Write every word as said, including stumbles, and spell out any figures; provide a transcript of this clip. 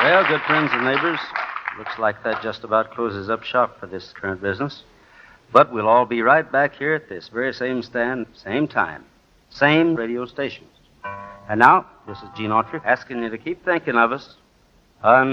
Well, good friends and neighbors, looks like that just about closes up shop for this current business. But we'll all be right back here at this very same stand, same time, same radio stations. And now, this is Gene Autry asking you to keep thinking of us.